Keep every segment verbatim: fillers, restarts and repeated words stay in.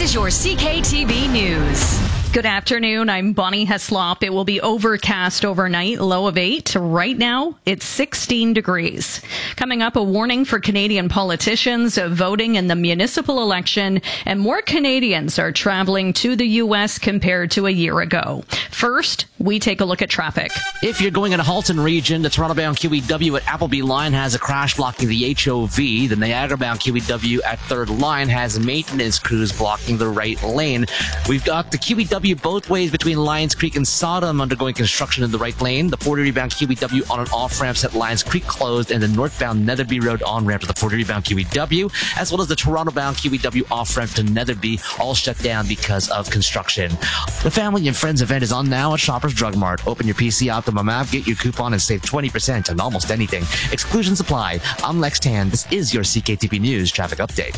is your C K T V News. Good afternoon. I'm Bonnie Heslop. It will be overcast overnight, low of eight. Right now, it's sixteen degrees. Coming up, a warning for Canadian politicians voting in the municipal election, and more Canadians are traveling to the U S compared to a year ago. First, we take a look at traffic. If you're going in a Halton region, the Toronto-bound Q E W at Appleby line has a crash blocking the H O V. The Niagara-bound Q E W at Third Line has maintenance crews blocking the right lane. We've got the Q E W both ways between Lions Creek and Sodom undergoing construction in the right lane. The Fort Erie-bound Q E W on and off ramps at Lions Creek closed, and the northbound Netherby Road on-ramp to the Fort Erie-bound Q E W, as well as the Toronto-bound Q E W off-ramp to Netherby, all shut down because of construction. The Family and Friends event is on now at Shoppers Drug Mart. Open your P C Optimum app, get your coupon, and save twenty percent on almost anything. Exclusions apply. I'm Lex Tan. This is your C K T V News traffic update.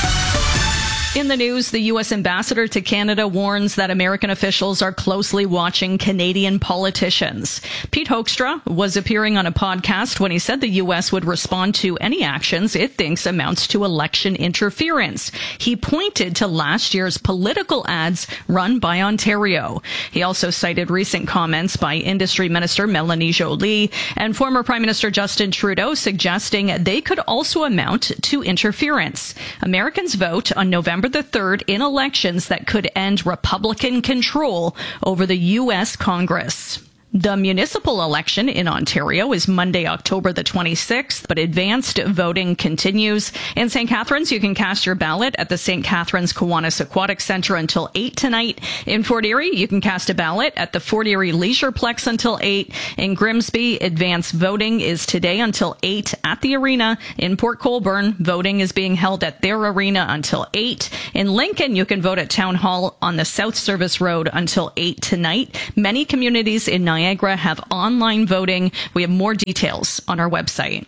In the news, the U S ambassador to Canada warns that American officials are closely watching Canadian politicians. Pete Hoekstra was appearing on a podcast when he said the U S would respond to any actions it thinks amounts to election interference. He pointed to last year's political ads run by Ontario. He also cited recent comments by Industry Minister Melanie Joly and former Prime Minister Justin Trudeau suggesting they could also amount to interference. Americans vote on November the third in elections that could end Republican control over the U S Congress. The municipal election in Ontario is Monday, October the twenty-sixth, but advanced voting continues. In Saint Catharines, you can cast your ballot at the Saint Catharines Kiwanis Aquatic Centre until eight tonight. In Fort Erie, you can cast a ballot at the Fort Erie Leisureplex until eight. In Grimsby, advanced voting is today until eight at the arena. In Port Colborne, voting is being held at their arena until eight. In Lincoln, you can vote at Town Hall on the South Service Road until eight tonight. Many communities in Niagara Niagara have online voting. We have more details on our website.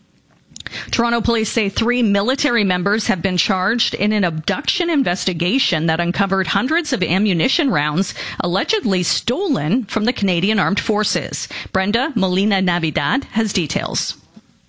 Toronto police say three military members have been charged in an abduction investigation that uncovered hundreds of ammunition rounds allegedly stolen from the Canadian Armed Forces. Brenda Molina Navidad has details.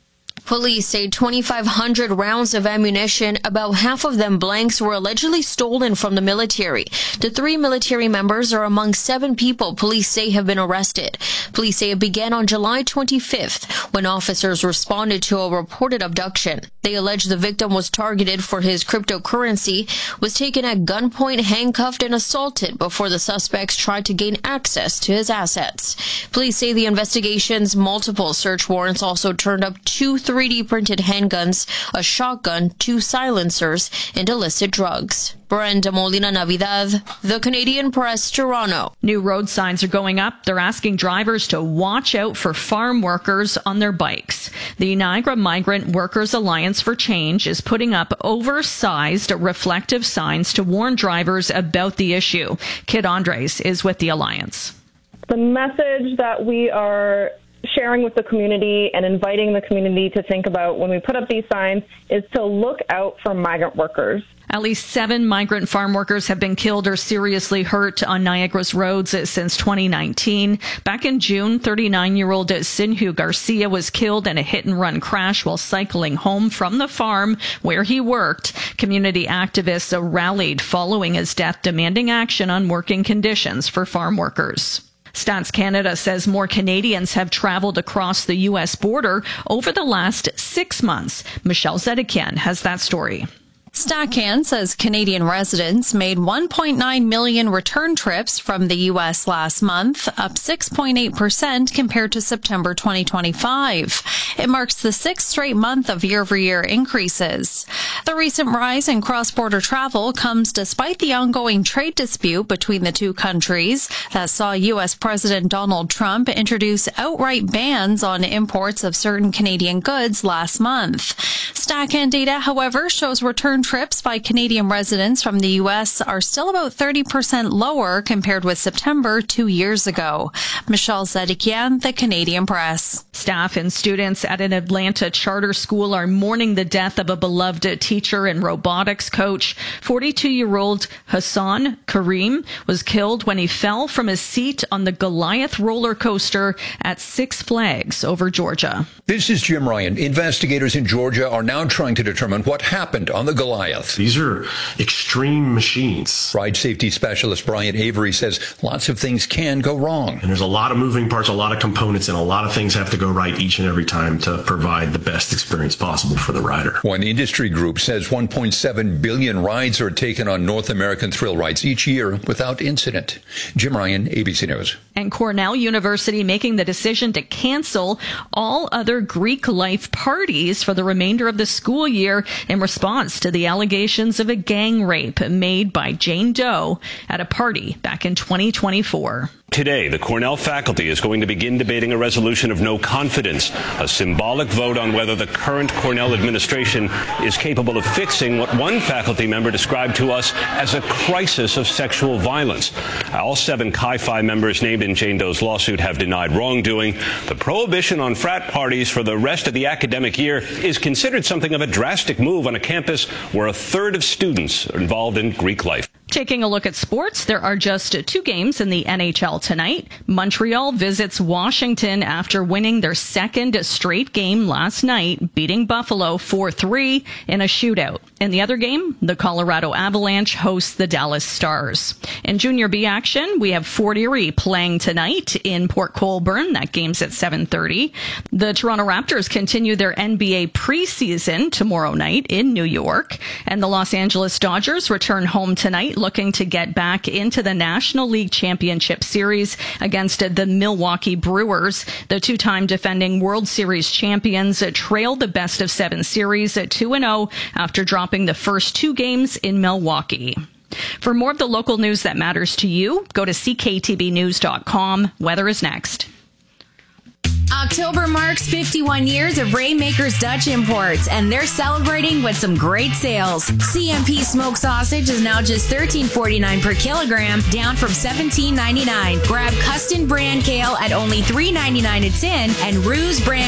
Police say twenty-five hundred rounds of ammunition, about half of them blanks, were allegedly stolen from the military. The three military members are among seven people police say have been arrested. Police say it began on July twenty-fifth when officers responded to a reported abduction. They allege the victim was targeted for his cryptocurrency, was taken at gunpoint, handcuffed, and assaulted before the suspects tried to gain access to his assets. Police say the investigation's multiple search warrants also turned up two three D printed handguns, a shotgun, two silencers, and illicit drugs. Brenda Molina Navidad, The Canadian Press, Toronto. New road signs are going up. They're asking drivers to watch out for farm workers on their bikes. The Niagara Migrant Workers Alliance for Change is putting up oversized reflective signs to warn drivers about the issue. Kit Andres is with the Alliance. The message that we are sharing with the community and inviting the community to think about when we put up these signs is to look out for migrant workers. At least seven migrant farm workers have been killed or seriously hurt on Niagara's roads since twenty nineteen. Back in June, thirty-nine-year-old Sinhu Garcia was killed in a hit-and-run crash while cycling home from the farm where he worked. Community activists rallied following his death, demanding action on working conditions for farm workers. Stats Canada says more Canadians have traveled across the U S border over the last six months. Michelle Zedekian has that story. StatCan says Canadian residents made one point nine million return trips from the U S last month, up six point eight percent compared to September twenty twenty-five. It marks the sixth straight month of year-over-year increases. The recent rise in cross-border travel comes despite the ongoing trade dispute between the two countries that saw U S President Donald Trump introduce outright bans on imports of certain Canadian goods last month. StatCan data, however, shows return trips by Canadian residents from the U S are still about thirty percent lower compared with September two years ago. Michelle Zedekian, The Canadian Press. Staff and students at an Atlanta charter school are mourning the death of a beloved teacher and robotics coach. forty-two-year-old Hassan Kareem was killed when he fell from his seat on the Goliath roller coaster at Six Flags over Georgia. This is Jim Ryan. Investigators in Georgia are now trying to determine what happened on the Goliath Goliath. These are extreme machines. Ride safety specialist Brian Avery says lots of things can go wrong. And there's a lot of moving parts, a lot of components, and a lot of things have to go right each and every time to provide the best experience possible for the rider. One industry group says one point seven billion rides are taken on North American thrill rides each year without incident. Jim Ryan, A B C News. And Cornell University making the decision to cancel all other Greek life parties for the remainder of the school year in response to the allegations of a gang rape made by Jane Doe at a party back in twenty twenty-four. Today, the Cornell faculty is going to begin debating a resolution of no confidence, a symbolic vote on whether the current Cornell administration is capable of fixing what one faculty member described to us as a crisis of sexual violence. All seven Chi Phi members named in Jane Doe's lawsuit have denied wrongdoing. The prohibition on frat parties for the rest of the academic year is considered something of a drastic move on a campus where a third of students are involved in Greek life. Taking a look at sports, there are just two games in the N H L tonight. Montreal visits Washington after winning their second straight game last night, beating Buffalo four three in a shootout. In the other game, the Colorado Avalanche hosts the Dallas Stars. In Junior B action, we have Fort Erie playing tonight in Port Colborne. That game's at seven thirty. The Toronto Raptors continue their N B A preseason tomorrow night in New York. And the Los Angeles Dodgers return home tonight, looking to get back into the National League Championship Series against the Milwaukee Brewers. The two-time defending World Series champions trailed the best of seven series at two and oh after dropping the first two games in Milwaukee. For more of the local news that matters to you, go to c k t b news dot com. Weather is next. October marks fifty-one years of Rainmakers Dutch Imports, and they're celebrating with some great sales. C M P smoked sausage is now just thirteen forty-nine per kilogram, down from seventeen ninety-nine. Grab Custom brand kale at only three ninety-nine a tin, and Ruse brand